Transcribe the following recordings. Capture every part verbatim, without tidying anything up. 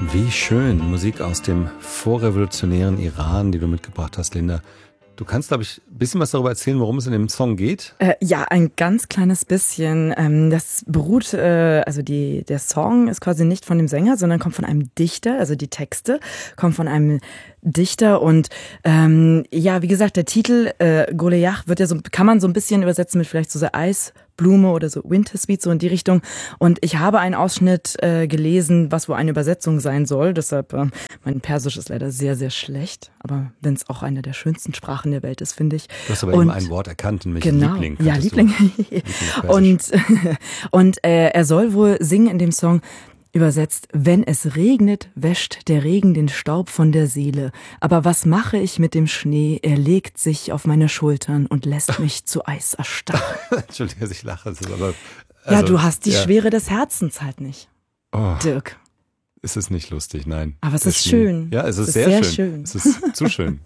Wie schön, Musik aus dem vorrevolutionären Iran, die du mitgebracht hast, Linda. Du kannst, glaube ich, ein bisschen was darüber erzählen, worum es in dem Song geht? Äh, ja, ein ganz kleines bisschen. Ähm, das beruht, äh, also die, der Song ist quasi nicht von dem Sänger, sondern kommt von einem Dichter, also die Texte kommen von einem Dichter und ähm, ja, wie gesagt, der Titel äh, Goleyach wird ja so, kann man so ein bisschen übersetzen mit vielleicht so der Eisblume oder so Winter Sweet, so in die Richtung. Und ich habe einen Ausschnitt äh, gelesen, was wohl eine Übersetzung sein soll. Deshalb, äh, mein Persisch ist leider sehr, sehr schlecht. Aber wenn es auch eine der schönsten Sprachen der Welt ist, finde ich. Du hast aber und, eben ein Wort erkannt, nämlich genau, Liebling. Ja, Liebling. Liebling und und äh, er soll wohl singen in dem Song, übersetzt: Wenn es regnet, wäscht der Regen den Staub von der Seele. Aber was mache ich mit dem Schnee? Er legt sich auf meine Schultern und lässt mich zu Eis erstarren. Entschuldige, ich lache. Es ist aber, also, ja, du hast die ja. Schwere des Herzens halt nicht, oh, Dirk. Es ist nicht lustig, nein. Aber es Der ist Schnee. schön. Ja, es ist, es ist sehr, sehr schön. schön. Es ist zu schön.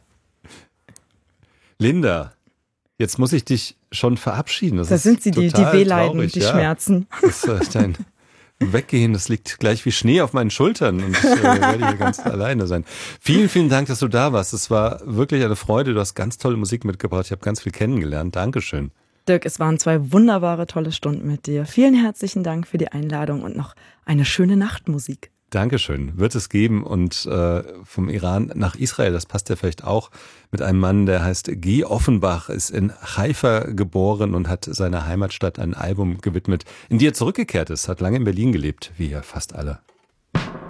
Linda, jetzt muss ich dich schon verabschieden. Das, das sind sie, die, die Wehleiden, die ja. Schmerzen. Das ist äh, dein Weggehen, das liegt gleich wie Schnee auf meinen Schultern und ich äh, werde hier ganz alleine sein. Vielen, vielen Dank, dass du da warst. Es war wirklich eine Freude. Du hast ganz tolle Musik mitgebracht. Ich habe ganz viel kennengelernt. Dankeschön. Dirk, es waren zwei wunderbare, tolle Stunden mit dir. Vielen herzlichen Dank für die Einladung und noch eine schöne Nachtmusik. Dankeschön. Wird es geben und äh, vom Iran nach Israel, das passt ja vielleicht auch, mit einem Mann, der heißt Guy Offenbach, ist in Haifa geboren und hat seiner Heimatstadt ein Album gewidmet, in die er zurückgekehrt ist, hat lange in Berlin gelebt, wie ja fast alle.